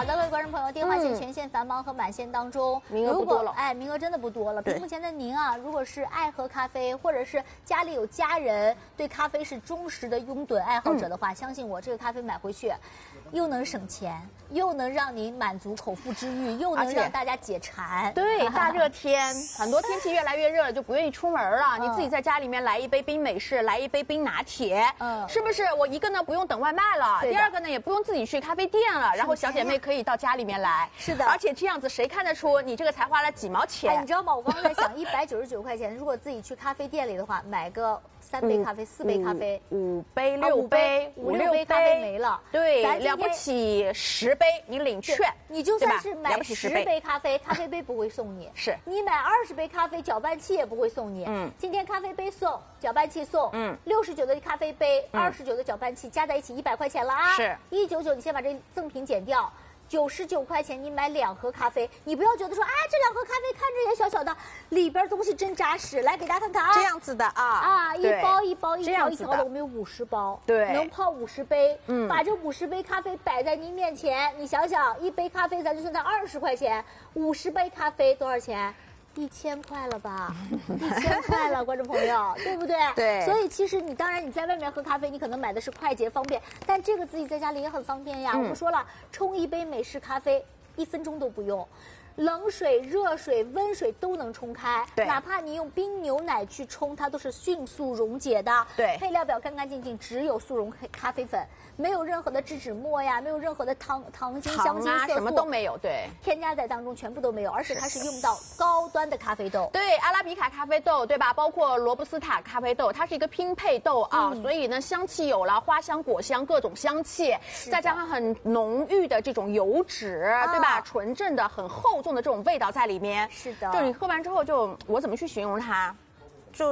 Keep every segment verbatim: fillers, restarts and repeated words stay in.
的，各位观众朋友，电话线全线繁忙和满线当中， 名额不多了， 哎，名额真的不多了。屏幕前的您啊，如果是爱喝咖啡，或者是家里有家人对咖啡是忠实的拥趸爱好者的话，嗯、相信我，这个咖啡买回去，又能省钱，又能让您满足口腹之欲，又能让大家解馋。 对，大热天，很多天气越来越热了，就不愿意出门了。嗯、你自己在家里面来一杯冰美式，来一杯冰拿铁，嗯，是不是？我一个呢不用等外卖了，第二个呢也不用自己去咖啡店了，然后小姐妹可以到家里面来。 是的， 而且这样子谁看得出你这个才花了几毛钱？ 哎，你知道吗？我刚刚在想，一百九十九块钱，如果自己去咖啡店里的话，买个三杯咖啡、四杯咖啡、 五杯、六杯、 五六杯咖啡没了。 对，了不起十杯，你领券， 你就算是买十杯咖啡，咖啡杯不会送你。 是你买二十杯咖啡，搅拌器也不会送你。嗯，今天咖啡杯送，搅拌器送。嗯，六十九的咖啡杯，二十九的搅拌器，加在一起一百块钱了啊！ 是， 一九九，你先把这赠品减掉。九十九块钱，你买两盒咖啡，你不要觉得说，哎，这两盒咖啡看着也小小的，里边东西真扎实。来给大家看看啊， 这样子的啊啊，一包一包一条一条的，我们有五十包， 对， 能泡五十杯。嗯，把这五十杯咖啡摆在您面前，你想想，一杯咖啡咱就算它二十块钱，五十杯咖啡多少钱？一千块了吧，一千块了，观众朋友，对不对？ 对。 所以其实你当然你在外面喝咖啡，你可能买的是快捷方便，但这个自己在家里也很方便呀。嗯、我们说了，冲一杯美式咖啡一分钟都不用。冷水、热水、温水都能冲开， 对， 哪怕你用冰牛奶去冲，它都是迅速溶解的。 对， 配料表干干净净，只有速溶咖啡粉，没有任何的制脂末呀，没有任何的糖、糖精、香精、色素， 什么都没有。对， 添加在当中全部都没有，而且它是用到高端的咖啡豆。 对，阿拉比卡咖啡豆，对吧？包括罗布斯塔咖啡豆，它是一个拼配豆啊，嗯、所以呢，香气有了，花香、果香各种香气，再加上很浓郁的这种油脂，啊、对吧？纯正的、很厚重的这种味道在里面。 是的， 就你喝完之后就，就我怎么去形容它，就是，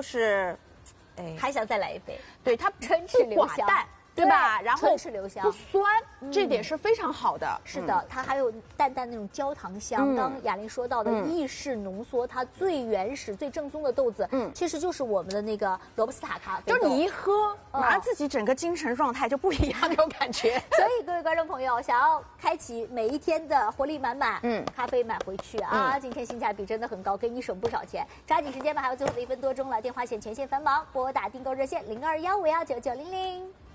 哎，还想再来一杯。 对，它唇齿留香。 对吧？然后唇齿留香， 不酸，嗯、这点是非常好的。 是的，它还有淡淡那种焦糖香。嗯、刚雅玲说到的意式浓缩，它最原始、最正宗的豆子，嗯，其实就是我们的那个罗布斯塔咖啡豆。 就是你一喝，马上自己整个精神状态就不一样那种感觉。 所以各位观众朋友，想要开启每一天的活力满满，嗯，咖啡买回去啊，嗯、今天性价比真的很高，给你省不少钱。抓紧时间吧，还有最后的一分多钟了，电话线全线繁忙，拨打订购热线零二幺五幺九九零零。